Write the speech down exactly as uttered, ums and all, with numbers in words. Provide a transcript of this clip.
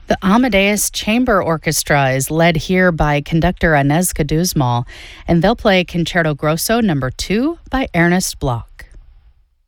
The Amadeus Chamber Orchestra is led here by conductor Inez Caduzmal, and they'll play Concerto Grosso number two by Ernest Bloch.